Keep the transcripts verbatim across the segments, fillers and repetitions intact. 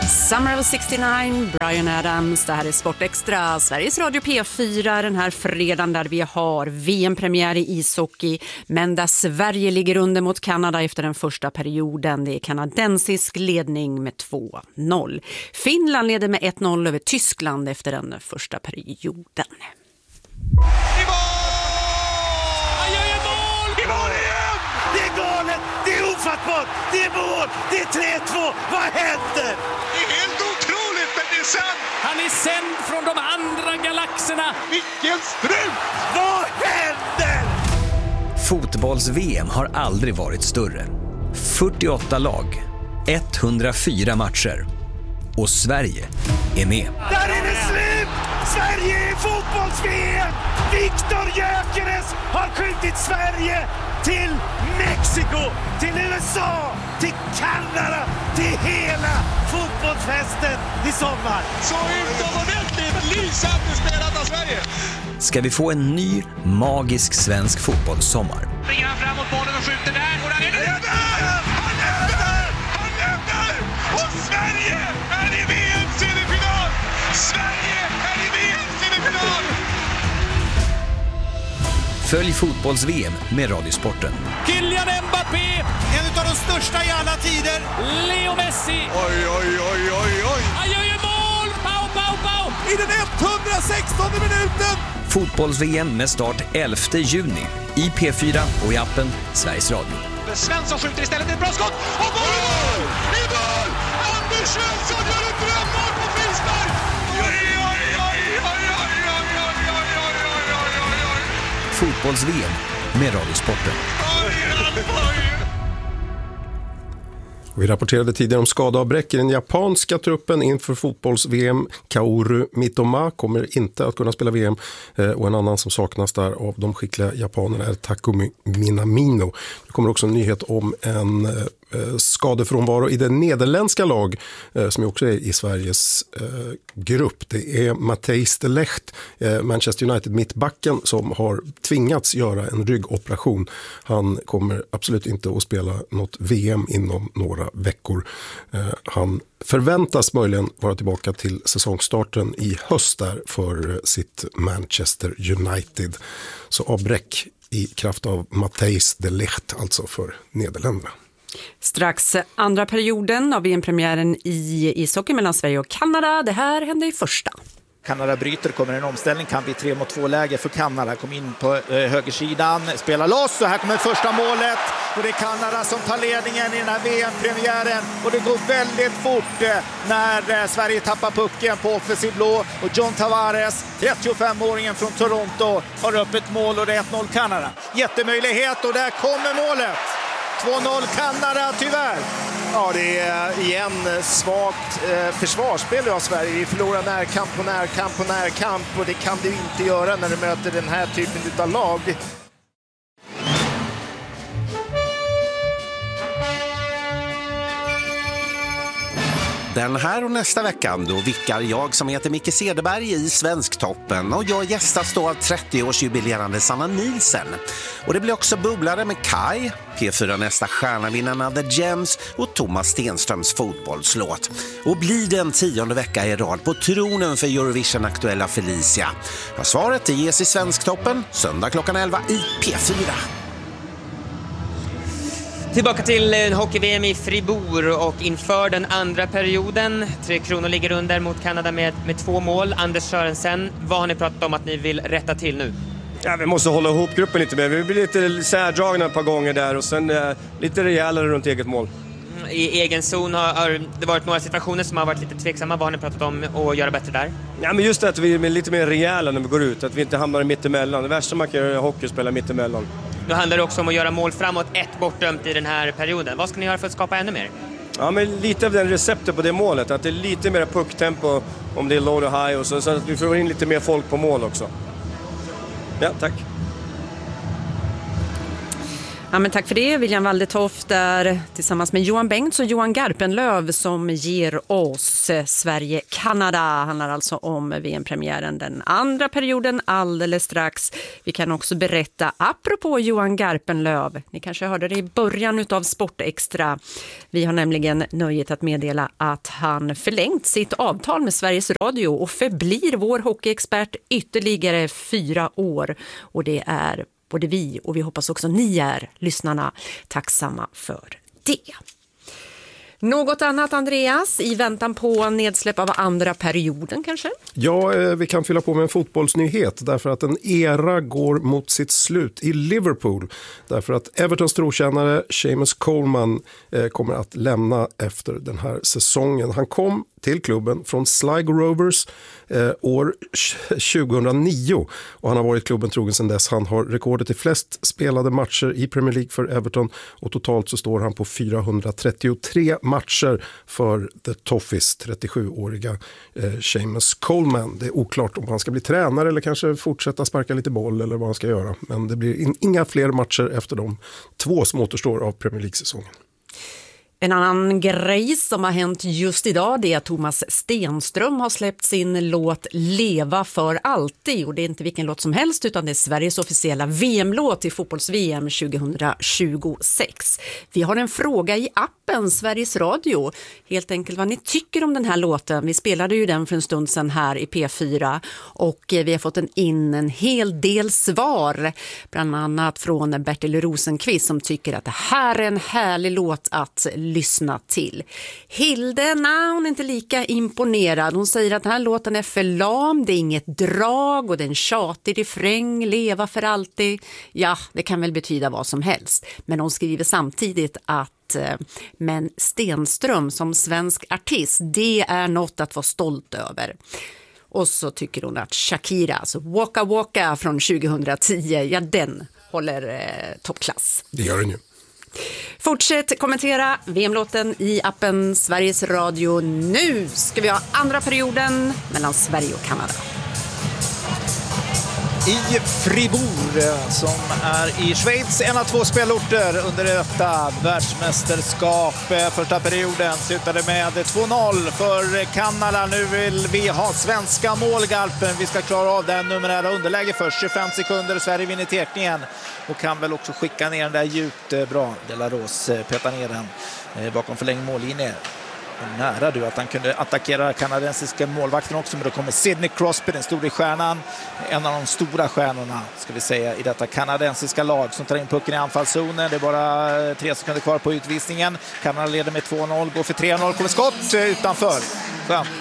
Summer of sextionio, Bryan Adams, det här är Sport Extra, Sveriges Radio P fyra den här fredagen där vi har V M-premiär i ishockey, men där Sverige ligger under mot Kanada efter den första perioden. Det är kanadensisk ledning med två noll. Finland leder med ett noll över Tyskland efter den första perioden. I mål! Han gör ju mål! I mål igen! Det är galet! Det är ofattbart! Det är mål! Det är tre två! Vad händer? Det är helt otroligt, men det är sant! Han är sänd från de andra galaxerna! Vilken strut! Vad händer? Fotbolls-V M har aldrig varit större. fyrtioåtta lag, etthundrafyra matcher. Och Sverige är med. Där är det slut! Sverige är fotbolls-V M! Viktor Gyökeres har skjutit Sverige till Mexiko, till U S A, till Kanada, till hela fotbollsfesten i sommar. Så utomordentligt lysande spelat av Sverige! Ska vi få en ny, magisk svensk fotbollssommar? Springer han fram mot bollen och skjuter där. Och där är det Han räddar! Han räddar! Han räddar! Och Sverige är i V M-semifinal! Sverige är i V M-semifinal! Följ fotbolls-V M med Radiosporten. Kylian Mbappé! En av de största i alla tider! Leo Messi! Oj, oj, oj, oj, oj! Han gör ju mål! Pau, pau, pau! I den etthundrasextonde minuten! Fotbolls-V M med start elfte juni i P fyra och i appen Sveriges Radio. Svensson skjuter istället ett bra skott! Och mål! I mål! Anders Svensson gör ett drömmål på frispark! Oj, oj, oj, oj, oj, oj, oj, oj, oj, oj, oj, oj. Fotbolls-V M med Radiosporten. Oj, oj, oj. Vi rapporterade tidigare om skadeavbräck i den japanska truppen inför fotbolls-V M. Kaoru Mitoma kommer inte att kunna spela V M och en annan som saknas där av de skickliga japanerna är Takumi Minamino. Det kommer också en nyhet om en skadefrånvaro i det nederländska lag som också är i Sveriges grupp. Det är Matthijs de Ligt, Manchester United mittbacken, som har tvingats göra en ryggoperation. Han kommer absolut inte att spela något V M inom några veckor. Han förväntas möjligen vara tillbaka till säsongstarten i höst där för sitt Manchester United. Så avbräck i kraft av Matthijs de Ligt alltså för Nederländerna. Strax andra perioden av V M-premiären i ishockey mellan Sverige och Kanada. Det här hände i första. Kanada bryter, kommer en omställning, kan bli tre mot två läge för Kanada. Kom in på eh, högersidan, spelar loss och här kommer första målet. Och det är Kanada som tar ledningen i den här V M-premiären. Och det går väldigt fort eh, när eh, Sverige tappar pucken på offensiv blå. Och John Tavares, trettiofemåringen från Toronto, har upp ett mål och det är ett noll Kanada. Jättemöjlighet och där kommer målet. två noll Kanada tyvärr. Ja, det är igen svagt eh, försvarsspel av Sverige. Vi förlorar närkamp på närkamp på närkamp och det kan du inte göra när du möter den här typen av lag. Den här och nästa veckan då vickar jag som heter Micke Cederberg i Svensktoppen och jag gästas då av trettioårsjubilerande Sanna Nielsen. Och det blir också bubblare med Kai, P fyra nästa stjärnavinnarna The Gems och Thomas Stenströms fotbollslåt. Och blir det en tionde vecka i rad på tronen för Eurovision-aktuella Felicia? Ja, svaret ges i Svensktoppen söndag klockan elva i P fyra. Tillbaka till hockey-V M i Fribourg och inför den andra perioden. Tre Kronor ligger under mot Kanada med, med två mål. Anders Sörensen, vad har ni pratat om att ni vill rätta till nu? Ja, vi måste hålla ihop gruppen lite mer. Vi blir lite särdragna ett par gånger där och sen eh, lite rejälare runt eget mål. I egen zon har, har det varit några situationer som har varit lite tveksamma. Vad har ni pratat om att göra bättre där? Ja, men just det att vi är lite mer rejäla när vi går ut. Att vi inte hamnar mittemellan. Det värsta man kan göra i hockey är att spela mittemellan. Nu handlar det också om att göra mål framåt, ett bortdömt i den här perioden. Vad ska ni göra för att skapa ännu mer? Ja, men lite av den receptet på det målet. Att det är lite mer pucktempo om det är low och high. Och så, så att vi får in lite mer folk på mål också. Ja, tack. Ja, men tack för det. William Waldetoft där tillsammans med Johan Bengts och Johan Garpenlöv som ger oss Sverige-Kanada. Handlar alltså om V M-premiären den andra perioden alldeles strax. Vi kan också berätta, apropå Johan Garpenlöv, ni kanske hörde det i början av Sportextra. Vi har nämligen nöjet att meddela att han förlängt sitt avtal med Sveriges Radio och förblir vår hockeyexpert ytterligare fyra år. Och det är både vi och vi hoppas också ni är lyssnarna tacksamma för det. Något annat, Andreas, i väntan på nedsläpp av andra perioden kanske? Ja, vi kan fylla på med en fotbollsnyhet därför att en era går mot sitt slut i Liverpool. Därför att Evertons trotjänare Seamus Coleman kommer att lämna efter den här säsongen. Han kom till klubben från Sligo Rovers eh, år tjugohundranio och han har varit klubben trogen sedan dess. Han har rekordet i flest spelade matcher i Premier League för Everton och totalt så står han på fyrahundratrettiotre matcher för The Toffees, trettiosjuåriga eh, Seamus Coleman. Det är oklart om han ska bli tränare eller kanske fortsätta sparka lite boll eller vad han ska göra. Men det blir in, inga fler matcher efter de två som återstår av Premier League-säsongen. En annan grej som har hänt just idag är att Thomas Stenström har släppt sin låt Leva för alltid. Och det är inte vilken låt som helst utan det är Sveriges officiella V M-låt i fotbolls-V M tjugohundratjugosex. Vi har en fråga i appen Sveriges Radio. Helt enkelt vad ni tycker om den här låten. Vi spelade ju den för en stund sedan här i P fyra och vi har fått en in en hel del svar. Bland annat från Bertil Rosenqvist som tycker att det här är en härlig låt att lyssna till. Hilde, nej, hon är inte lika imponerad. Hon säger att den här låten är för lam, det är inget drag och det är en tjatig refräng, leva för alltid. Ja, det kan väl betyda vad som helst. Men hon skriver samtidigt att men Stenström som svensk artist, det är något att vara stolt över. Och så tycker hon att Shakira, alltså Waka Waka från tjugohundratio, ja den håller eh, toppklass. Det gör den ju. Fortsätt kommentera V M-låten i appen Sveriges Radio. Nu ska vi ha andra perioden mellan Sverige och Kanada. I Fribourg som är i Schweiz, en av två spelorter under detta världsmästerskap. Första perioden slutade med två noll för Kanada. Nu vill vi ha svenska mål, Garpen. Vi ska klara av den numerära underläge först. tjugofem sekunder, Sverige vinner tekningen och kan väl också skicka ner den där djupt. Bra, Delaros petar ner den bakom förlängd mållinje. Nära du att han kunde attackera kanadensiska målvakten också, men då kommer Sidney Crosby, den stora stjärnan, en av de stora stjärnorna ska vi säga i detta kanadensiska lag som tar in pucken i anfallszonen. Det är bara tre sekunder kvar på utvisningen. Kanada leder med två noll, går för tre noll, kommer skott utanför. Skönt.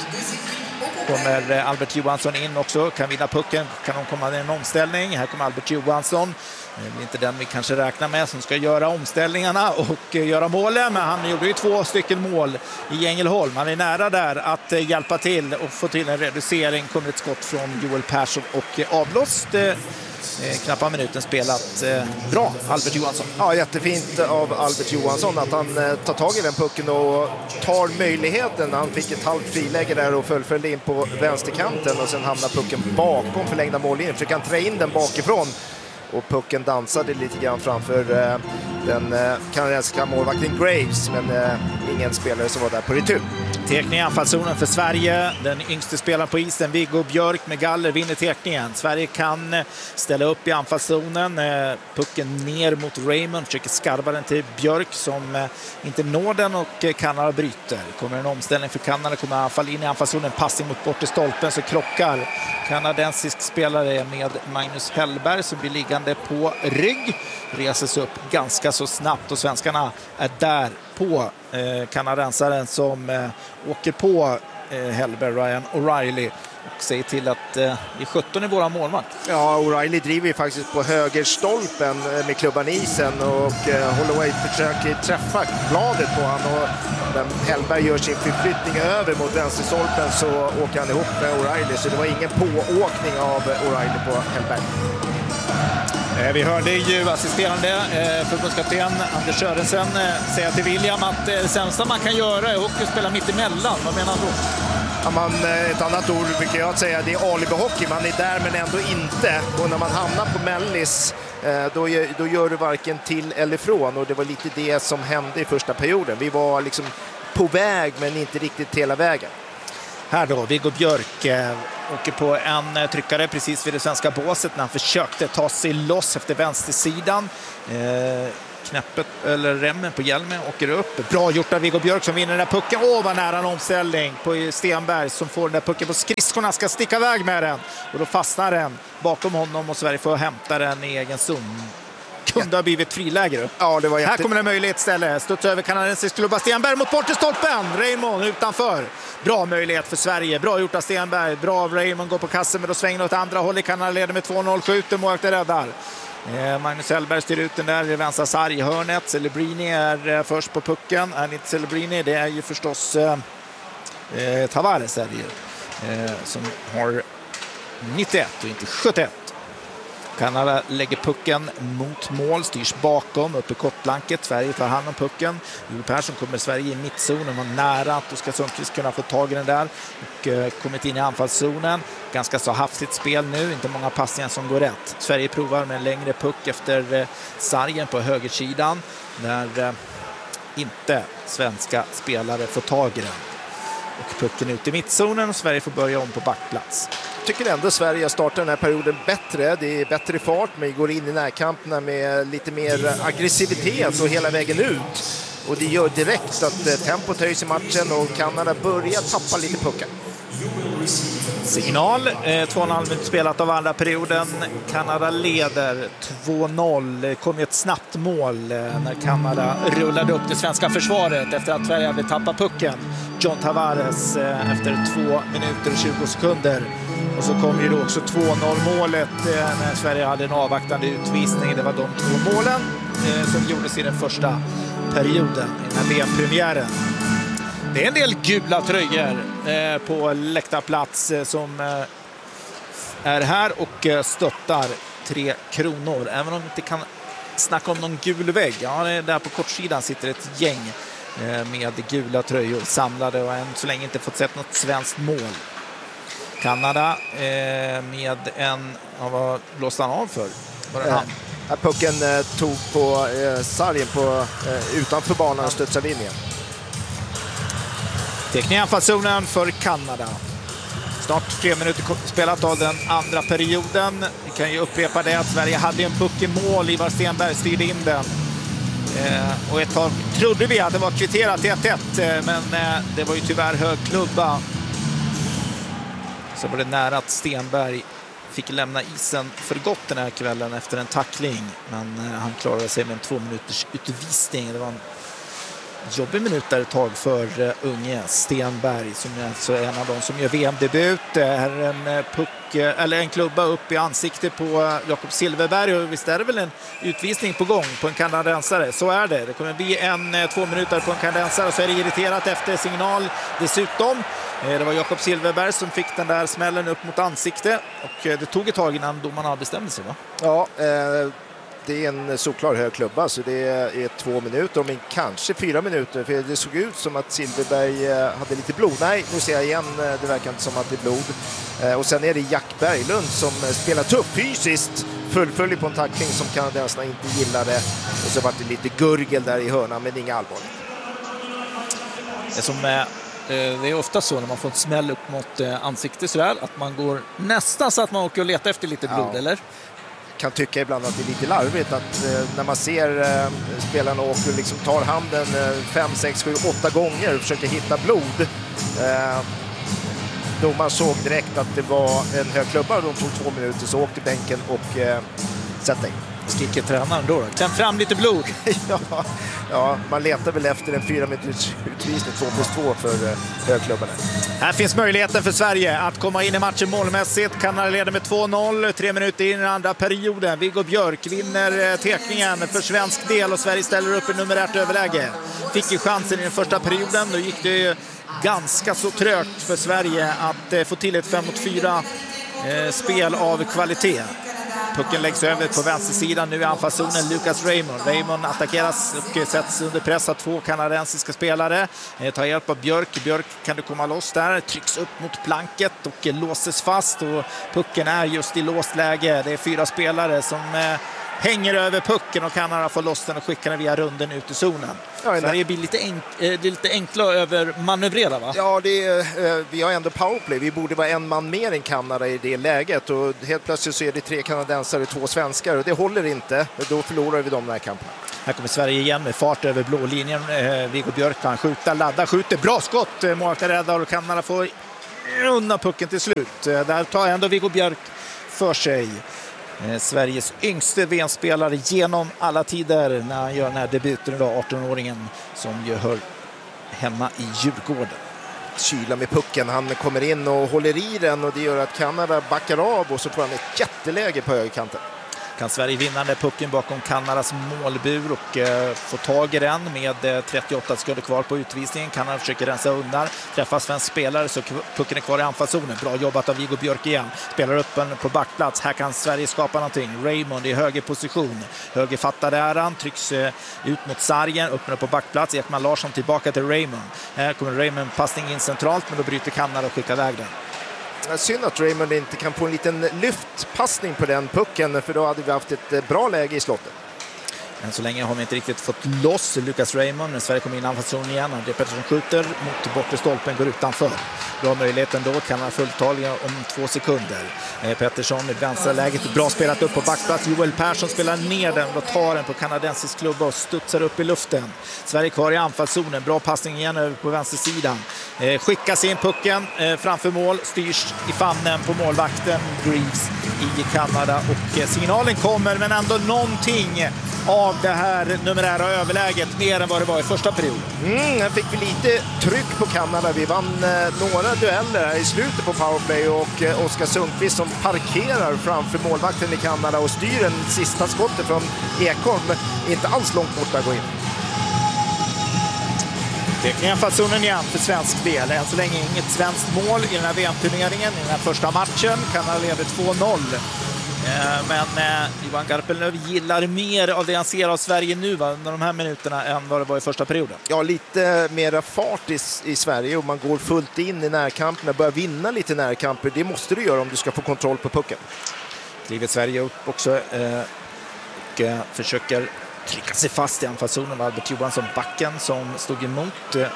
Kommer Albert Johansson in också, kan vinna pucken, kan de komma i en omställning. Här kommer Albert Johansson. Det är inte den vi kanske räknar med som ska göra omställningarna och göra målen, men han gjorde ju två stycken mål i Ängelholm. Han är nära där att hjälpa till och få till en reducering. Kommer ett skott från Joel Persson och avblåst. Knappa minuten spelat. Bra, Albert Johansson. Ja, jättefint av Albert Johansson att han tar tag i den pucken och tar möjligheten. Han fick ett halvt friläge där och fullföljde in på vänsterkanten och sen hamnar pucken bakom förlängda mållinjen. Försöker han trä in den bakifrån. Och pucken dansade lite grann framför eh, den eh, kanadensiska målvakten Graves, men eh, ingen spelare som var där på retur. Tekning i anfallszonen för Sverige. Den yngste spelaren på isen, Viggo Björk med galler, vinner tekningen. Sverige kan ställa upp i anfallszonen. Eh, pucken ner mot Raymond, försöker skarva den till Björk som eh, inte når den och eh, Kanada bryter. Kommer en omställning för Kanada, kommer anfall in i anfallszonen, passning mot bort i stolpen så krockar kanadensisk spelare med Magnus Hellberg som blir liggande på rygg. Reses upp ganska så snabbt och svenskarna är där på eh, kanadensaren som eh, åker på eh, Hellberg, Ryan O'Reilly och säger till att eh, i sjutton är våra målvakt. Ja, O'Reilly driver ju faktiskt på högerstolpen med klubban i isen och eh, Holloway försöker träffa bladet på han och när Hellberg gör sin förflyttning över mot vänsterstolpen så åker han ihop med O'Reilly, så det var ingen pååkning av O'Reilly på Hellberg. Vi hörde ju assisterande eh, förbundskapten Anders Sörensen eh, säga till William att eh, det sämsta man kan göra är hockey och spela mitt emellan. Vad menar han då? Ja, man, ett annat ord brukar jag säga, det är alibi-hockey. Man är där men ändå inte. Och när man hamnar på mellis då, då gör du varken till eller från, och det var lite det som hände i första perioden. Vi var liksom på väg men inte riktigt hela vägen. Här då, Viggo Björk eh, åker på en eh, tryckare precis vid det svenska båset när han försökte ta sig loss efter vänstersidan. Eh, knäppet, eller remmen på hjälmen åker upp. Bra gjort av Viggo Björk som vinner den där pucken. Åh, vad nära en omställning på Stenberg som får den där pucken på skridskorna, ska sticka iväg med den. Och då fastnar den bakom honom och Sverige får hämta den i egen zon. Kunde ha blivit friläge. Ja, det var jätte... Här kommer en möjlighet istället. Studs över kanadensisk klubba Stenberg mot bortre stolpen. Raymond utanför. Bra möjlighet för Sverige. Bra gjort av Stenberg. Bra av Raymond, går på kassen men då svänger åt andra håll. Kanada leder med två noll. Skjuter, målvakten räddar. Eh, Magnus Hellberg styr ut den där i vänstra sarghörnet. Celebrini är eh, först på pucken. Är inte Celebrini, det är ju förstås eh, eh, Tavares är det ju. Eh, som har nittioett och inte sjuttioett. Kanada lägger pucken mot mål, styrs bakom, uppe i kortblanket. Sverige tar hand om pucken. Joel Persson kommer Sverige i mittzonen, var nära att Oskar Sundqvist kunna få tag i den där. Och eh, kommit in i anfallszonen. Ganska så hafsigt spel nu, inte många passningar som går rätt. Sverige provar med en längre puck efter eh, sargen på högersidan. Där eh, inte svenska spelare får tag i den. Och pucken ut i mittzonen och Sverige får börja om på backplats. Jag tycker ändå Sverige startar den här perioden bättre. Det är bättre fart, men går in i närkamperna med lite mer aggressivitet och hela vägen ut. Och det gör direkt att tempot höjs i matchen och Kanada börjar tappa lite puckar. Signal, eh, två och en halv minut spelat av andra perioden. Kanada leder två noll. Det kom ett snabbt mål eh, när Kanada rullade upp det svenska försvaret efter att Sverige hade tappat pucken. John Tavares eh, efter två minuter och tjugo sekunder. Och så kom ju då också två noll målet eh, när Sverige hade en avvaktande utvisning. Det var de två målen eh, som gjordes i den första perioden i den här V M-premiären. Det är en del gula tröjor eh, på läktarplats eh, som eh, är här och eh, stöttar Tre Kronor. Även om vi inte kan snacka om någon gul vägg. Ja, där på kortsidan sitter ett gäng eh, med gula tröjor samlade och än så länge inte fått sett något svenskt mål. Kanada eh, med en, ja, vad blåste han av för? Var det han? Eh, pucken eh, tog på eh, sargen på, eh, utanför banan och studsade in igen. Teckning i anfallszonen för Kanada. Snart tre minuter spelat av den andra perioden. Vi kan ju upprepa det att Sverige hade en puck i mål. Ivar Stenberg styrde in den. Eh, och ett tag trodde vi att det var kvitterat till ett ett. Eh, men eh, det var ju tyvärr hög klubba. Så var det nära att Stenberg fick lämna isen för gott den här kvällen efter en tackling. Men eh, han klarade sig med en två minuters utvisning. Det var en jobbig minut där ett tag för uh, unge Stenberg som är alltså en av de som gör V M-debut. Det här är en uh, puck, uh, eller en klubba upp i ansiktet på uh, Jakob Silfverberg, och visst är det väl en utvisning på gång på en kanadensare. Så är det. Det kommer bli en uh, två minuter på en kanadensare, så är det irriterat efter signal dessutom. Uh, det var Jakob Silfverberg som fick den där smällen upp mot ansiktet, och uh, det tog ett tag innan domarna bestämde sig, va? Ja, uh... det är en såklar hög klubba, så det är två minuter, men kanske fyra minuter, för det såg ut som att Silfverberg hade lite blod. Nej, nu ser jag igen, det verkar inte som att det är blod. Och sen är det Jack Berglund som spelar tufft fysiskt, fullföljer på en tackling som kanadensarna inte gillade, och så var det lite gurgel där i hörnan, men inga allvarligt. Det som är Det är ofta så när man får en smäll upp mot ansiktet sådär, att man går nästan så att man åker och letar efter lite blod, ja. Eller? Kan tycka ibland att det är lite larvigt att eh, när man ser eh, spelarna åker och liksom tar handen eh, fem, sex, sju, åtta gånger och försöker hitta blod. Eh, domaren såg direkt att det var en hög klubba, och de tog två minuter, så åkte bänken och eh, sätt dig. Skriker tränaren då? Kläm fram lite blod. ja, ja, man letar väl efter en fyra minuters utvisning, två plus två för eh, högklubbarna. Här finns möjligheten för Sverige att komma in i matchen målmässigt. Kanada leder med två noll, tre minuter in i den andra perioden. Viggo Björk vinner teckningen för svensk del, och Sverige ställer upp i numerärt överläge. Fick ju chansen i den första perioden, då gick det ju ganska så trögt för Sverige att få till ett fem mot fyra eh, spel av kvalitet. Pucken läggs över på vänstersidan nu i anfallszonen. Lucas Raymond. Raymond attackeras och sätts under press av två kanadensiska spelare. Eh, tar hjälp av Björk. Björk kan du komma loss där. Trycks upp mot planket och eh, låses fast. Och pucken är just i låst läge. Det är fyra spelare som eh, hänger över pucken och Kanada får loss den och skickar den via runden ut i zonen. Ja, Sverige blir lite, enk, eh, lite enkla över manövrera, va? Ja, det är, eh, vi har ändå powerplay. Vi borde vara en man mer än Kanada i det läget. Och helt plötsligt så är det tre kanadensare och två svenskar. Och det håller inte. Då förlorar vi de här kamperna. Här kommer Sverige igen med fart över blå linjen. Eh, Viggo Björk kan skjuta, ladda, skjuter. Bra skott! Eh, Målvakten räddar och Kanada får undan pucken till slut. Eh, där tar ändå Viggo Björk för sig. Eh, Sveriges yngste V M-spelare genom alla tider när han gör den här debuten idag, arton-åringen som ju hör hemma i Djurgården. Kyla med pucken, han kommer in och håller i den och det gör att Kanada backar av och så får han ett jätteläge på högerkanten. Kan Sverige vinna den pucken bakom Kanadas målbur och eh, få tag i den med eh, trettioåtta sekunder kvar på utvisningen. Kanada försöker rensa undan, träffar svensk spelare så pucken är kvar i anfallszonen. Bra jobbat av Viggo Björk igen. Spelar upp på backplats. Här kan Sverige skapa någonting. Raymond i höger position. Högerfattade är han, trycks eh, ut mot sargen, öppnar på backplats. Ekman Larsson tillbaka till Raymond. Här kommer Raymond passning in centralt men då bryter Kanada och skickar iväg den. Synd att Raymond inte kan få en liten lyftpassning på den pucken för då hade vi haft ett bra läge i slottet. Än så länge har vi inte riktigt fått loss Lucas Raymond. När Sverige kommer in i anfallszonen igen. André Pettersson skjuter mot bortre stolpen, går utanför. Bra möjligheten då, kan han fulltaliga om två sekunder. Eh, Pettersson i vänstra läget, bra spelat upp på backplats. Joel Persson spelar ner den och tar den på kanadensisk klubba och studsar upp i luften. Sverige kvar i anfallszonen, bra passning igen över på vänstersidan. Eh, skickas in pucken eh, framför mål, styrs i famnen på målvakten Greaves i Kanada. Och eh, signalen kommer men ändå någonting av det här numerära överläget mer än vad det var i första perioden. Mm, här fick vi lite tryck på Kanada. Vi vann eh, några dueller här i slutet på powerplay och eh, Oskar Sundqvist som parkerar framför målvakten i Kanada och styr den sista skottet från Ekholm. Inte alls långt borta gå in. Det är anfallszonen igen för svensk del. Än så länge inget svenskt mål i den här V M-turneringen i den här första matchen. Kanada leder två noll. Men eh, Johan Garpenlöv gillar mer av det han ser av Sverige nu va, under de här minuterna än vad det var i första perioden. Ja, lite mera fart i, i Sverige och man går fullt in i närkamperna, börjar vinna lite närkamper. Det måste du göra om du ska få kontroll på pucken. Kliver Sverige upp också eh, och eh, försöker trycka sig fast i anfallszonen med Albert Johansson, backen som stod emot. Eh,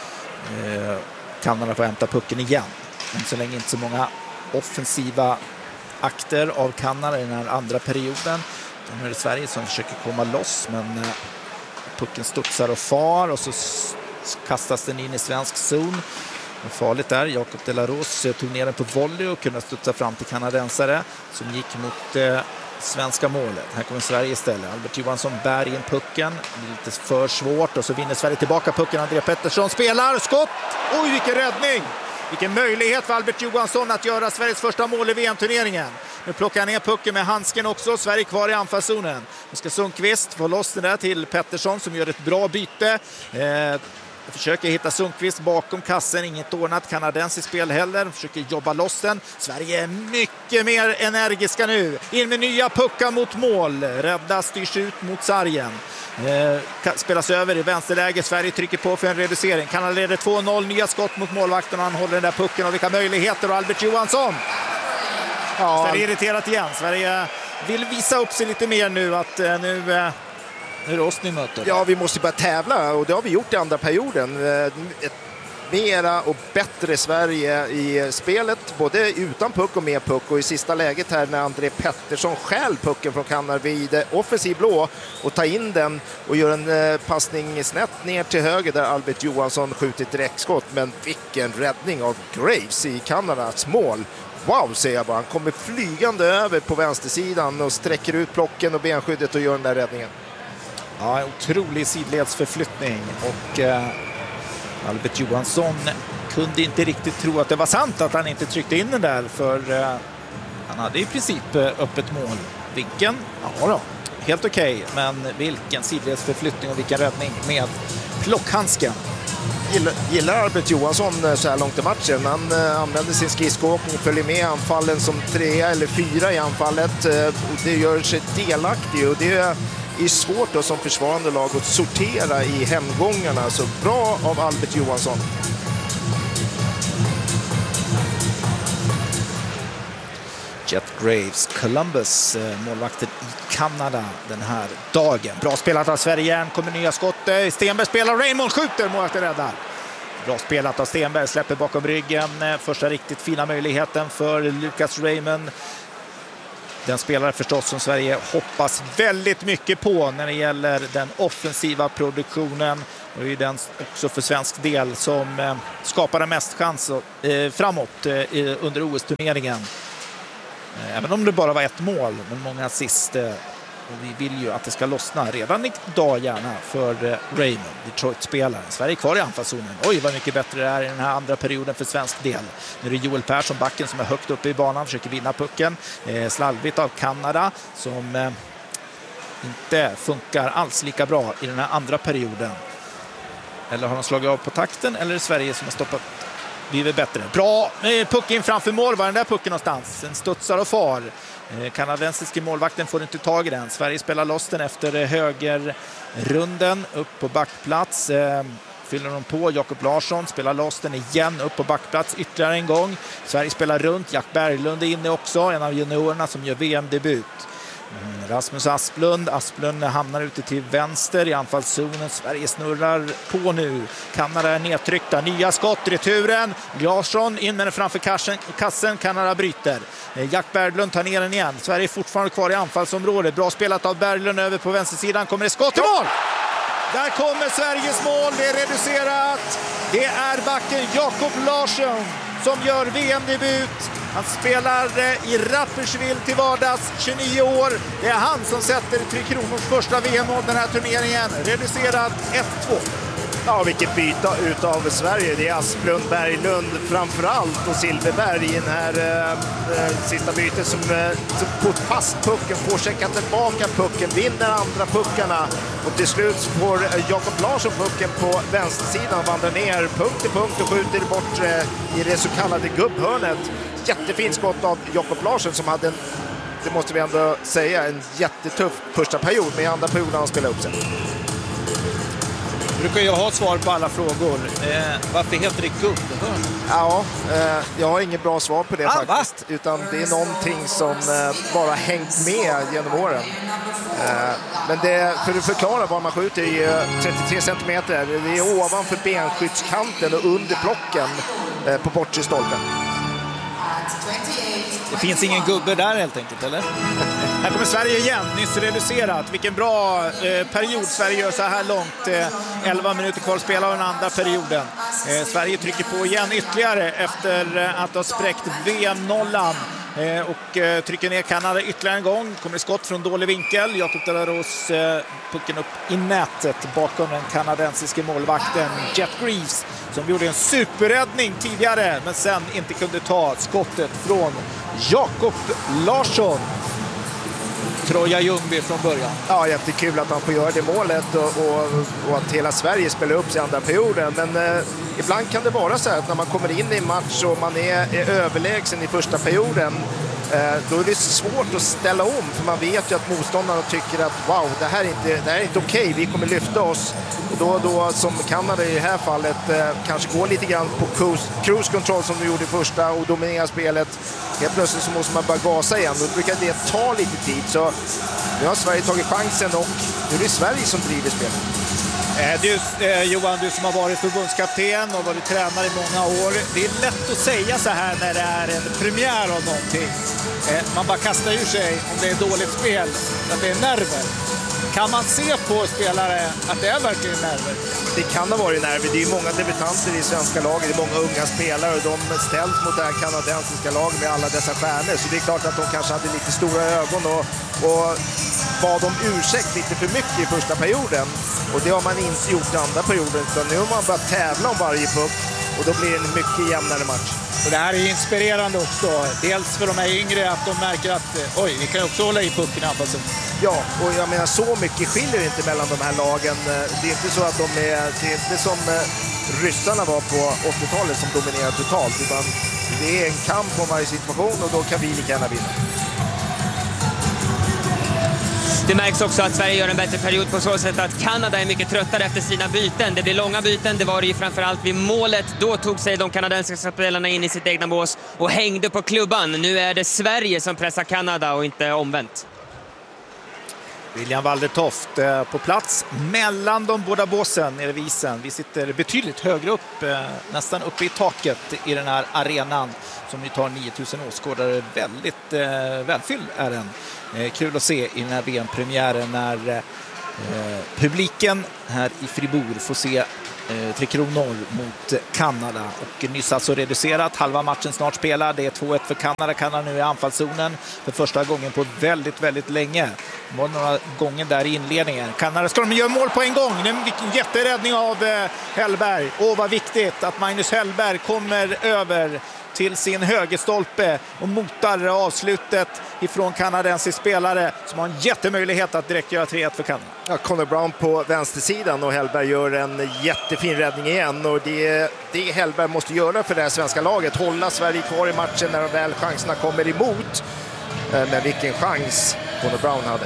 Kanada får hämta pucken igen. Men så länge inte så många offensiva akter av Kanada i den här andra perioden. Nu är det Sverige som försöker komma loss men eh, pucken studsar och far och så s- kastas den in i svensk zon. Farligt där, Jakob De La Rose tog ner den på volley och kunde studsa fram till kanadensare som gick mot eh, svenska målet. Här kommer Sverige istället. Albert Johansson bär in pucken, det är lite för svårt och så vinner Sverige tillbaka pucken. André Pettersson spelar, skott! Oj, vilken räddning! Vilken möjlighet för Albert Johansson att göra Sveriges första mål i V M-turneringen. Nu plockar han ner pucken med handsken också. Sverige kvar i anfallszonen. Nu ska Sundqvist få loss den där till Pettersson som gör ett bra byte. Eh, försöker hitta Sundqvist bakom kassen. Inget ordnat kanadensiskt spel heller. Försöker jobba loss den. Sverige är mycket mer energiska nu. In med nya puckar mot mål. Rädda styrs ut mot sargen. Eh, spelas över i vänsterläge. Sverige trycker på för en reducering. Kanada leder två noll. Nya skott mot målvakten och han håller den där pucken. Och vilka möjligheter. Och Albert Johansson. Ja. Sverige är irriterat igen. Sverige vill visa upp sig lite mer nu. Att eh, nu, eh, nu är det oss ni möter. Ja, vi måste börja tävla och det har vi gjort i andra perioden. Ett mera och bättre Sverige i spelet, både utan puck och med puck. Och i sista läget här när André Pettersson stjäl pucken från Kanada vid offensiv blå och tar in den och gör en passning snett ner till höger där Albert Johansson skjuter ett direktskott. Men vilken räddning av Graves i Kanadas mål. Wow, säger jag bara. Han kommer flygande över på vänstersidan och sträcker ut plocken och benskyddet och gör den där räddningen. Ja, en otrolig sidledsförflyttning och eh, Albert Johansson kunde inte riktigt tro att det var sant att han inte tryckte in den där för eh, han hade i princip eh, öppet mål. Vilken? Ja då, helt okej, okay, men vilken sidledsförflyttning och vilken räddning med plockhandsken. Gillar, gillar Albert Johansson så här långt i matchen. Han eh, använder sin skridskoåkning och följer med anfallen som trea eller fyra i anfallet. Eh, och det gör sig delaktig och det är är svårt då som försvarande lag att sortera i hemgångarna. Så bra av Albert Johansson. Jet Graves, Columbus, målvakten i Kanada den här dagen. Bra spelat av Sverige, kommer nya skott. Stenberg spelar, Raymond skjuter, målvakten räddar. Bra spelat av Stenberg, släpper bakom ryggen. Första riktigt fina möjligheten för Lucas Raymond. Den spelare förstås som Sverige hoppas väldigt mycket på när det gäller den offensiva produktionen. Och är den också för svensk del som eh, skapar mest chans eh, framåt eh, under O S-turneringen. Eh, även om det bara var ett mål, men många assist. Eh, och vi vill ju att det ska lossna redan idag gärna för eh, Raymond, Detroit-spelaren. Sverige är kvar i anfallszonen. Oj, vad mycket bättre det är i den här andra perioden för svensk del. Nu är det Joel Persson, backen, som är högt uppe i banan, försöker vinna pucken. Eh, slarvigt av Kanada som eh, inte funkar alls lika bra i den här andra perioden. Eller har de slagit av på takten, eller är det Sverige som har stoppat? Blivit bättre. Bra, puck in framför mål. Var den där pucken någonstans? En studsar och far. Kanadensiske målvakten får inte tag i den. Sverige spelar loss den efter högerrunden. Upp på backplats. Fyller de på. Jakob Larsson spelar loss den igen. Upp på backplats ytterligare en gång. Sverige spelar runt. Jack Berglund är inne också. En av juniorerna som gör V M-debut. Rasmus Asplund. Asplund hamnar ute till vänster i anfallszonen. Sverige snurrar på nu. Kanada är nedtryckta. Nya skott, returen. Larsson in med den framför kassen. kassen. Kanada bryter. Jack Berglund tar ner den igen. Sverige är fortfarande kvar i anfallsområdet. Bra spelat av Berglund över på vänstersidan. Kommer det skott i mål! Där kommer Sveriges mål. Det är reducerat. Det är backen Jakob Larsson som gör V M-debut. Han spelar i Rapperswil till vardags, tjugonio år. Det är han som sätter Tre Kronors första V M-mål den här turneringen. Reducerat ett två. Ja, vilket byta utav Sverige. Det är Asplund, Berglund framförallt och Silverberg i den här eh, sista bytet som, eh, som får fast pucken, får checka tillbaka pucken, vinner andra puckarna och till slut får eh, Jakob Larsson pucken på vänstersidan, vandrar ner punkt till punkt och skjuter bort eh, i det så kallade gubbhörnet. Jättefint skott av Jakob Larsson som hade en, det måste vi ändå säga, en jättetuff första period, men i andra perioden han spelade upp sig. Du brukar ju ha svar på alla frågor. Eh, varför heter det gubbhörn? Ja, eh, jag har inget bra svar på det ah, faktiskt. Va? Utan det är någonting som eh, bara hängt med genom åren. Eh, men det, för att förklara vad man skjuter i trettiotre centimeter. Det är ovanför benskyddskanten och under plocken eh, på bortre stolpen. Det finns ingen gubbe där helt enkelt, eller? Här kommer Sverige igen, nyss reducerat. Vilken bra eh, period Sverige gör så här långt. Eh, elva minuter kvar att spela av den andra perioden. Eh, Sverige trycker på igen ytterligare efter eh, att ha spräckt V M-nollan. Eh, och eh, trycker ner Kanada ytterligare en gång. Kommer skott från dålig vinkel. Jakob Delaros eh, pucken upp i nätet bakom den kanadensiske målvakten Jet Greaves, som gjorde en superräddning tidigare men sen inte kunde ta skottet från Jakob Larsson. Troja Ljungby från början. Ja, jättekul att han får göra det målet och, och, och att hela Sverige spelar upp sig i andra perioden. Men eh, ibland kan det vara så här att när man kommer in i en match och man är, är överlägsen i första perioden, eh, då är det svårt att ställa om. För man vet ju att motståndarna tycker att wow, det här är inte, det här är inte okej, vi kommer lyfta oss. Och då, då som Kanada i det här fallet eh, kanske går lite grann på cruise, cruise control som du gjorde i första och dominerar spelet. Helt plötsligt så måste man bara gasa igen. Då brukar det ta lite tid. Så nu har Sverige tagit chansen och nu är det Sverige som driver spelet. Eh, du, eh, Johan, du som har varit förbundskapten och varit tränare i många år. Det är lätt att säga så här när det är en premiär av någonting. Eh, man bara kastar ur sig om det är dåligt spel, att det är nerver. Kan man se på spelare att det är verkligen nerver? Det kan ha varit nerver. Det är många debutanter i svenska laget. Det är många unga spelare och de ställs mot det här kanadensiska laget med alla dessa stjärnor. Så det är klart att de kanske hade lite stora ögon och, och bad om ursäkt lite för mycket i första perioden. Och det har man inte gjort i andra perioden. Utan nu har man bara tävla om varje puck och då blir det en mycket jämnare match. Och det här är inspirerande också. Dels för de här yngre att de märker att oj, vi kan också hålla i pucken i anfallszon. Ja, och jag menar så mycket skiljer inte mellan de här lagen. Det är inte så att de är, det är inte som ryssarna var på åttiotalet som dominerar totalt, utan det är en kamp om varje situation och då kan vi lika gärna vinna. Det märks också att Sverige gör en bättre period på så sätt att Kanada är mycket tröttare efter sina byten. Det blir långa byten, det var det ju framförallt vid målet. Då tog sig de kanadensiska spelarna in i sitt egna bås och hängde på klubban. Nu är det Sverige som pressar Kanada och inte omvänt. William Waldertoft på plats mellan de båda båsen nere vid isen. Vi sitter betydligt högre upp, nästan uppe i taket i den här arenan som ju tar nio tusen åskådare. Väldigt eh, välfylld är den. Eh, kul att se i den här V M-premiären när eh, publiken här i Fribourg får se eh, Tre Kronor mot Kanada. Och nyss alltså reducerat, halva matchen snart spelad. Det är två ett för Kanada. Kanada nu i anfallszonen för första gången på väldigt, väldigt länge. Det var några gånger där i inledningen. Kanada ska de göra mål på en gång. Det är en jätteräddning av eh, Hellberg. Och vad viktigt att Magnus Hellberg kommer över till sin högerstolpe och motar avslutet ifrån kanadensisk spelare som har en jättemöjlighet att direkt göra tre ett för Kanada. Ja, Connor Brown på vänstersidan och Hellberg gör en jättefin räddning igen, och det, det Hellberg måste göra för det här svenska laget, hålla Sverige kvar i matchen när väl chanserna kommer emot. Men vilken chans Connor Brown hade.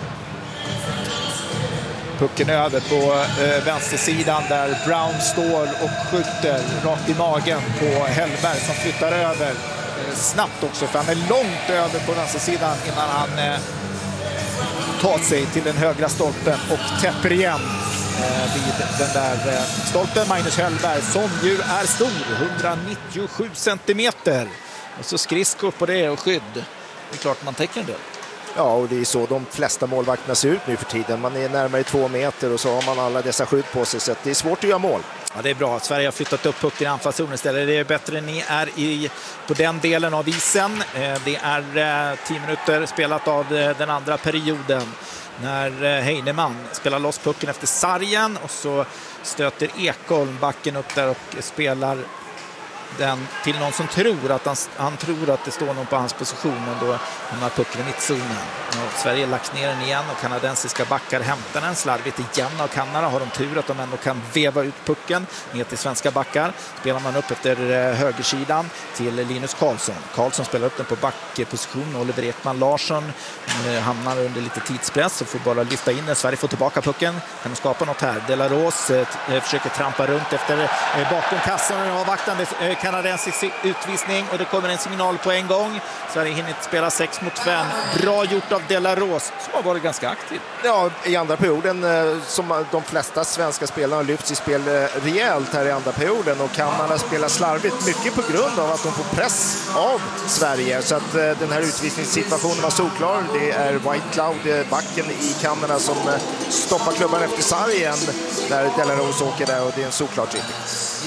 Pucken över på eh, vänstersidan där Brown står och skjuter rakt i magen på Hellberg som flyttar över eh, snabbt också, för han är långt över på vänstersidan innan han eh, tar sig till den högra stolpen och täpper igen eh, vid den där eh, stolpen. Magnus Hellberg som ju är stor, hundranittiosju centimeter, och så skridskor på det och skydd. Det är klart man täcker det. Ja, och det är så de flesta målvakterna ser ut nu för tiden. Man är närmare två meter och så har man alla dessa skydd på sig, så att det är svårt att göra mål. Ja, det är bra. Sverige har flyttat upp pucken i anfallszonen istället. Det är bättre än ni är i, på den delen av isen. Det är tio minuter spelat av den andra perioden när Heinemann spelar loss pucken efter sargen, och så stöter Ekholm backen upp där och spelar den till någon som tror att han, han tror att det står någon på hans position, men då hamnar pucken i mittzonen. Och Sverige lagt ner den igen och kanadensiska backar hämtar den slarvigt igen av Kanada. Har de tur att de ändå kan veva ut pucken ner till svenska backar. Spelar man upp efter högersidan till Linus Karlsson. Karlsson spelar upp den på backposition. Oliver Ekman Larsson eh, hamnar under lite tidspress och får bara lyfta in den. Sverige får tillbaka pucken. Kan de skapa något här? De La Rose eh, försöker trampa runt efter eh, bakom kassan och avvaktande eh, kanadensisk utvisning, och det kommer en signal på en gång. Sverige hinner inte spela sex mot fem. Bra gjort av De La Rose som har varit ganska aktiv. Ja, i andra perioden som de flesta svenska spelarna lyfts i spel rejält här i andra perioden, och Kanada spelar slarvigt mycket på grund av att de får press av Sverige, så att den här utvisningssituationen var solklar. Det är White Cloud, backen i Kanada, som stoppar klubban efter sargen när De La Rose åker där, och det är en solklar tripping.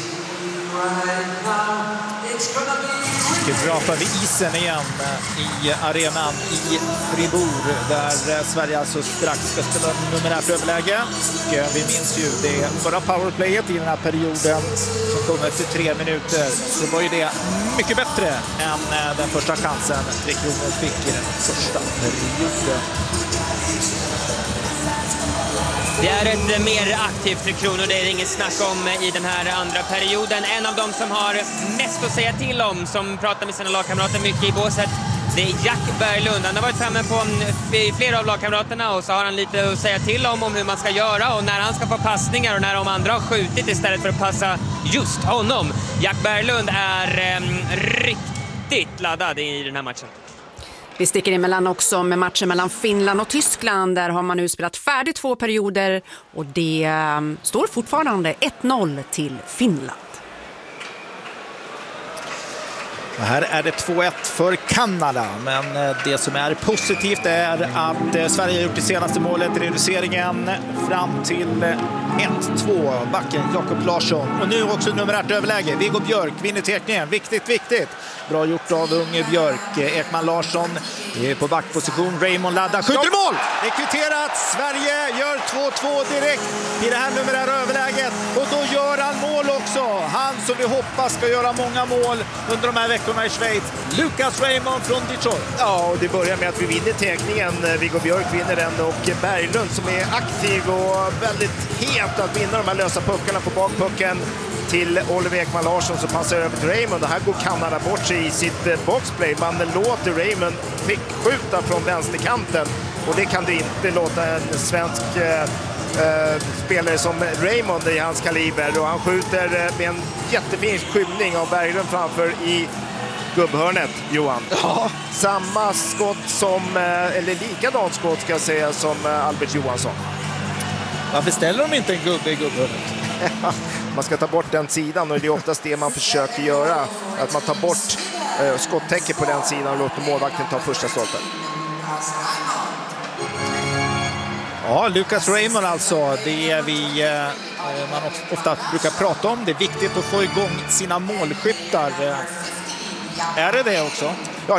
Vi rapar vid isen igen i arenan i Fribourg, där Sverige alltså strax ska spela numerärt överläge. Och vi minns ju det förra powerplayet i den här perioden som kom efter tre minuter. Så var ju det mycket bättre än den första chansen Tre Kronor fick i den första perioden. Det är ett mer aktivt Tre Kronor, det är inget snack om i den här andra perioden. En av dem som har mest att säga till om, som pratar med sina lagkamrater mycket i båset, det är Jack Berglund. Han har varit framme på flera av lagkamraterna, och så har han lite att säga till om, om hur man ska göra och när han ska få passningar och när de andra har skjutit istället för att passa just honom. Jack Berglund är eh, riktigt laddad i den här matchen. Vi sticker emellan också med matchen mellan Finland och Tyskland. Där har man nu spelat färdigt två perioder, och det um, står fortfarande ett noll till Finland. Här är det två ett för Kanada, men det som är positivt är att Sverige har gjort det senaste målet, reduceringen fram till ett två. Backen Jakob Larsson, och nu också numerärt överläge. Viggo Björk vinner tekningen, viktigt, viktigt. Bra gjort av unge Björk. Ekman Larsson är på backposition, Raymond laddar, skjuter mål! Det är kvitterat, Sverige gör två två direkt i det här numerära överläget, och då gör han mål också. Han som vi hoppas ska göra många mål under de här veckorna i Schweiz, Lucas Raymond från Detroit. Ja, och det börjar med att vi vinner tekningen. Viggo Björk vinner den, och Berglund som är aktiv och väldigt het att vinna de här lösa puckarna på bakpucken till Oliver Ekman Larsson, som passar över till Raymond. Och här går Kanada bort sig i sitt boxplay. Man låter Raymond fick skjuta från vänsterkanten. Och det kan du inte låta en svensk eh, eh, spelare som Raymond i hans kaliber. Och han skjuter med en jättefin skymning av Berglund framför i gubbhörnet, Johan. Ja. Samma skott som, eller likadant skott ska jag säga, som Albert Johansson. Varför ställer de inte en gubbe i gubbhörnet? Man ska ta bort den sidan och det är oftast det man försöker göra. Att man tar bort eh, skottäcket på den sidan och låter målvakten ta första stolpen. Ja, Lucas Raymond alltså, det är vi eh, man ofta brukar prata om. Det är viktigt att få igång sina målskyttar. Är det det också?